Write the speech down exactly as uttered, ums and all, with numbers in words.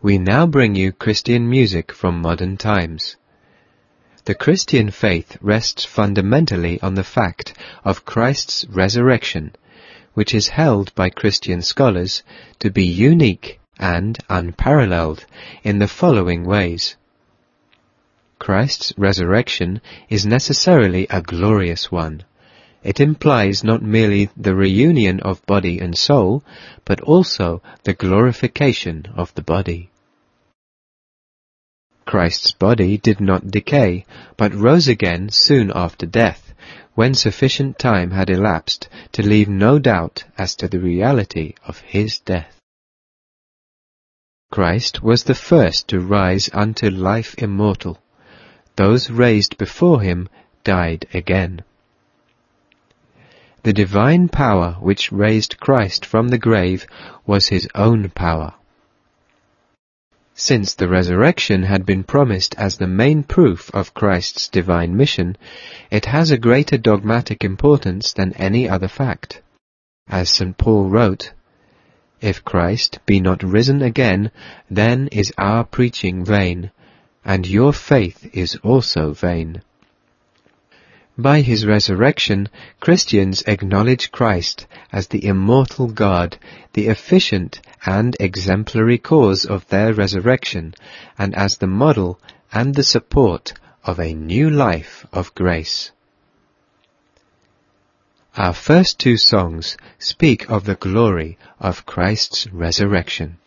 we now bring you Christian music from modern times. The Christian faith rests fundamentally on the fact of Christ's resurrection, which is held by Christian scholars to be unique and unparalleled in the following ways. Christ's resurrection is necessarily a glorious one. It implies not merely the reunion of body and soul, but also the glorification of the body. Christ's body did not decay, but rose again soon after death, when sufficient time had elapsed to leave no doubt as to the reality of his death. Christ was the first to rise unto life immortal. Those raised before him died again. The divine power which raised Christ from the grave was his own power. Since the resurrection had been promised as the main proof of Christ's divine mission, it has a greater dogmatic importance than any other fact. As Saint Paul wrote, "If Christ be not risen again, then is our preaching vain, and your faith is also vain." By his resurrection, Christians acknowledge Christ as the immortal God, the efficient and exemplary cause of their resurrection, and as the model and the support of a new life of grace. Our first two songs speak of the glory of Christ's resurrection.